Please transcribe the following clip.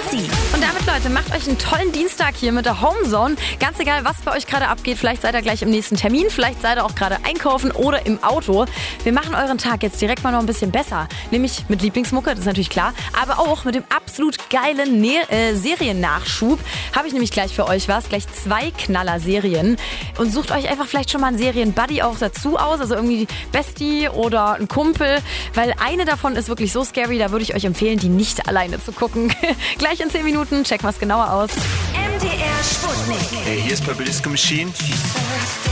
Magazin. Und damit, Leute, macht euch einen tollen Dienstag hier mit der Homezone. Ganz egal, was bei euch gerade abgeht. Vielleicht seid ihr gleich im nächsten Termin, vielleicht seid ihr auch gerade einkaufen oder im Auto. Wir machen euren Tag jetzt direkt mal noch ein bisschen besser. Nämlich mit Lieblingsmucke, das ist natürlich klar. Aber auch mit dem absolut geilen Seriennachschub habe ich nämlich gleich für euch was. Gleich 2 Knaller-Serien. Und sucht euch einfach vielleicht schon mal einen Serien-Buddy auch dazu aus. Also irgendwie Bestie oder ein Kumpel. Weil eine davon ist wirklich so scary, da würde ich euch empfehlen, die nicht alleine zu gucken. Gleich in 10 Minuten, checken wir es genauer aus. MDR Sputnik. Hey, hier ist Purple Disco Machine.